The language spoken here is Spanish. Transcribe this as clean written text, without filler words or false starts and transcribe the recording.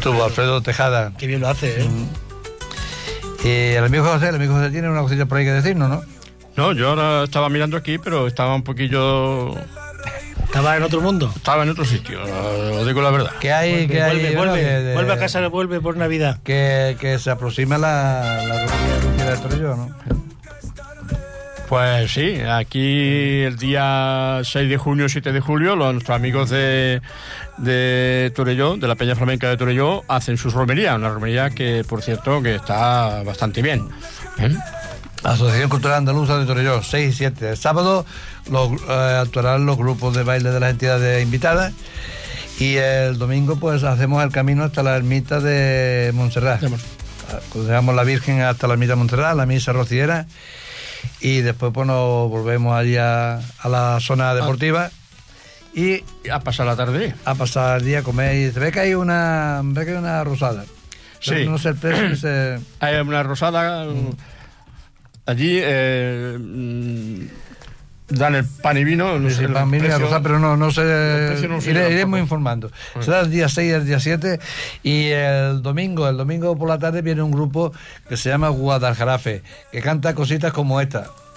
estuvo Alfredo Tejada. Qué bien lo hace, ¿eh? Y el amigo José tiene una cosilla por ahí que decirnos, ¿no? No, yo ahora estaba mirando aquí, pero estaba un poquillo... ¿Estaba en otro mundo? Estaba en otro sitio, os digo la verdad. Que hay, Vuelve a casa, vuelve por Navidad. Que se aproxima la romería de Torelló, ¿no? Pues sí, aquí el día 6 de junio, 7 de julio, nuestros amigos de Torelló, de la Peña Flamenca de Torelló, hacen su romería, una romería que, por cierto, que está bastante bien. Asociación Cultural Andaluza de Torelló, 6 y 7. El sábado actuarán los grupos de baile de las entidades invitadas y el domingo pues hacemos el camino hasta la ermita de Montserrat. Dejamos la Virgen hasta la ermita de Montserrat, la misa rociera, y después pues nos volvemos allí a la zona deportiva y a pasar la tarde. A pasar el día a comer. Y se ve que hay una rosada. Sí. No sé el precio. Hay una rosada... Allí dan el pan y vino. No sé, pan, vino y rosada, pero no sé. Iremos informando. Bueno. Será el día 6 y el día 7. Y el domingo por la tarde viene un grupo que se llama Guadalajarafe, que canta cositas como esta.